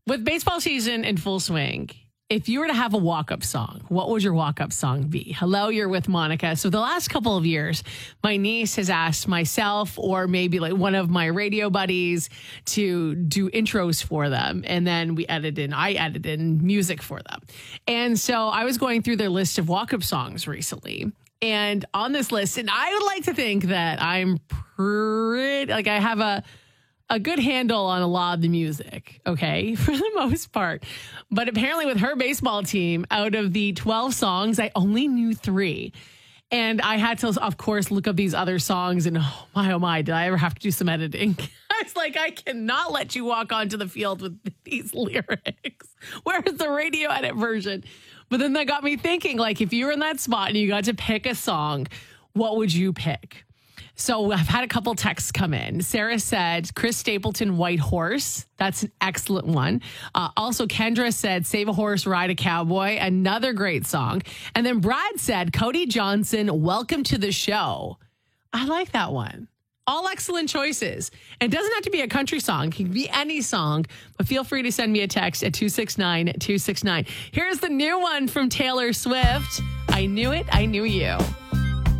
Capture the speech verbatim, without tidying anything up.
With baseball season in full swing, if you were to have a walk-up song, what would your walk-up song be? Hello, you're with Monica. So the last couple of years, my niece has asked myself or maybe like one of my radio buddies to do intros for them. And then we edit in, I edit in music for them. And so I was going through their list of walk-up songs recently. And on this list, and I would like to think that I'm pretty, like I have a, a good handle on a lot of the music, okay, for the most part. But apparently with her baseball team, out of the twelve songs, I only knew three. And I had to, of course, look up these other songs and oh my, oh my, did I ever have to do some editing? I was like, I cannot let you walk onto the field with these lyrics. Where's the radio edit version? But then that got me thinking, like, if you were in that spot and you got to pick a song, what would you pick? So I've had a couple texts come in. Sarah said, Chris Stapleton, White Horse. That's an excellent one. Uh, also, Kendra said, Save a Horse, Ride a Cowboy. Another great song. And then Brad said, Cody Johnson, Welcome to the Show. I like that one. All excellent choices. And it doesn't have to be a country song. It can be any song. But feel free to send me a text at two six nine two six nine. Here's the new one from Taylor Swift. I Knew It, I Knew You.